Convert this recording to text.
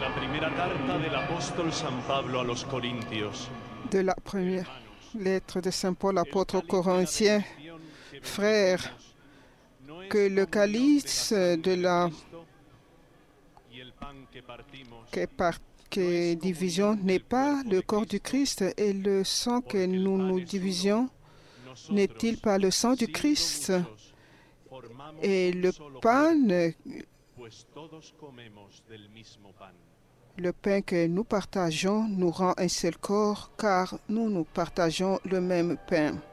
la primera carta del apóstol San Pablo a los Corintios. De la première lettre de Saint Paul, apôtre aux Corinthiens. Frères, que le calice de la division n'est pas le corps du Christ, et le sang que nous divisions n'est-il pas le sang du Christ? Et le pain que nous partageons nous rend un seul corps, car nous partageons le même pain.